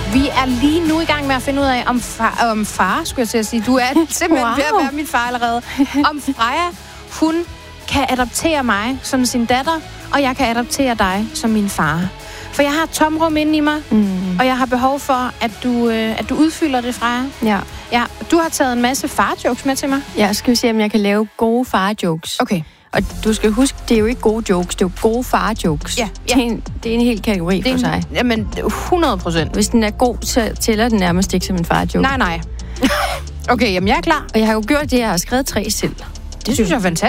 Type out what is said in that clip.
Vi er lige nu i gang med at finde ud af, om far, skulle jeg til at sige. Du er simpelthen ved at være min far allerede. Om Freja, hun kan adoptere mig som sin datter, og jeg kan adoptere dig som min far. For jeg har et tomrum inde i mig, og jeg har behov for, at du udfylder det, Freja. Ja. Du har taget en masse far-jokes med til mig. Ja, skal vi se, om jeg kan lave gode far-jokes. Okay. Og du skal huske, det er jo ikke gode jokes, det er jo gode far-jokes. Ja. Det er en hel kategori for sig. Jamen, 100%. Hvis den er god, så tæller den nærmest ikke som en far-joke. Nej. Okay, jamen jeg er klar. Og jeg har jo gjort det, jeg har skrevet 3 selv. Det synes jeg er fantastisk.